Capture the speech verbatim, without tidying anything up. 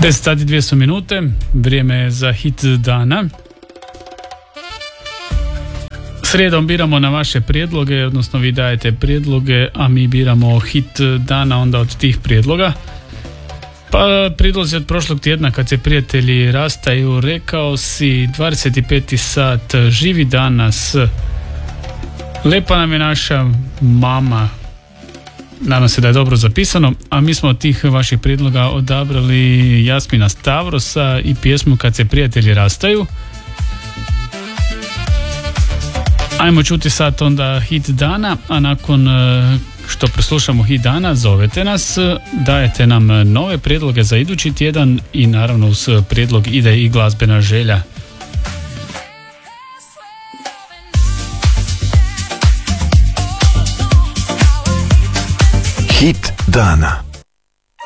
deset sati dvjesto minute, vrijeme je za hit dana. Srijedom biramo na vaše prijedloge, odnosno vi dajete prijedloge, a mi biramo hit dana onda od tih prijedloga. Pa prijedlozi od prošlog tjedna kad se prijatelji rastaju, rekao si dvadeset peti sat, živi danas, lepa nam je naša mama. Nadam se da je dobro zapisano, a mi smo od tih vaših prijedloga odabrali Jasmina Stavrosa i pjesmu Kad se prijatelji rastaju. Ajmo čuti sad onda hit dana, a nakon što preslušamo hit dana zovete nas, dajete nam nove prijedloge za idući tjedan i naravno uz prijedlog ide i glazbena želja. Hit dana.